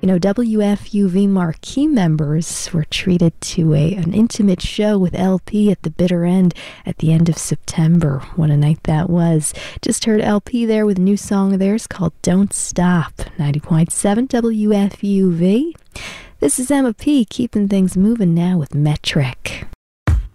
You know, WFUV marquee members were treated to an intimate show with LP at the bitter end at the end of September. What a night that was. Just heard LP there with a new song of theirs called Don't Stop. 90.7 WFUV. This is Emma P, keeping things moving now with Metric.